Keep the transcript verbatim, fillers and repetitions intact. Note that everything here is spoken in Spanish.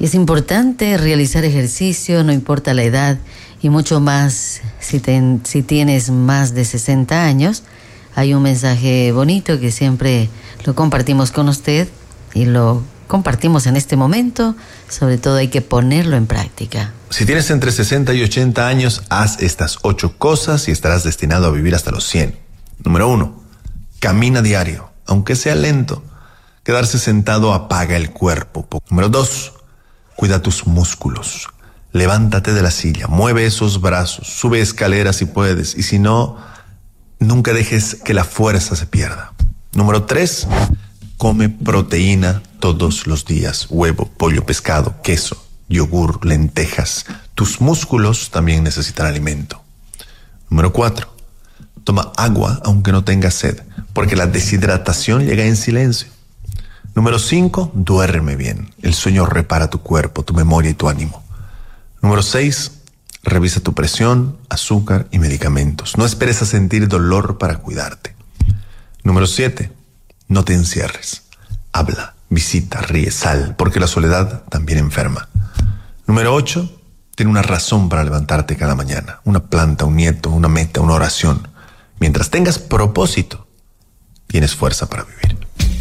Es importante realizar ejercicio, no importa la edad, y mucho más si, ten, si tienes más de sesenta años. Hay un mensaje bonito que siempre lo compartimos con usted y lo compartimos en este momento. Sobre todo hay que ponerlo en práctica. Si tienes entre sesenta y ochenta años, haz estas ocho cosas y estarás destinado a vivir hasta los cien. Número uno, camina diario, aunque sea lento. Quedarse sentado apaga el cuerpo. Número dos, cuida tus músculos. Levántate de la silla, mueve esos brazos, sube escaleras si puedes, y si no, nunca dejes que la fuerza se pierda. Número tres, come proteína todos los días. Huevo, pollo, pescado, queso, yogur, lentejas. Tus músculos también necesitan alimento. Número cuatro, toma agua aunque no tengas sed, porque la deshidratación llega en silencio. Número cinco, duerme bien. El sueño repara tu cuerpo, tu memoria y tu ánimo. Número seis, revisa tu presión, azúcar y medicamentos. No esperes a sentir dolor para cuidarte. Número siete, no te encierres. Habla, visita, ríe, sal, porque la soledad también enferma. Número ocho, tiene una razón para levantarte cada mañana. Una planta, un nieto, una meta, una oración. Mientras tengas propósito, tienes fuerza para vivir.